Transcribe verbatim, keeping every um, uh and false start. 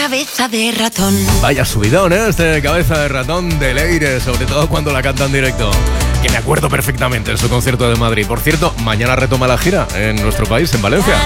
Cabeza de ratón. Vaya subidón, ¿eh? Este Cabeza de ratón de Leire, sobre todo cuando la canta en directo. Que me acuerdo perfectamente en su concierto de Madrid. Por cierto, mañana retoma la gira en nuestro país, en Valencia.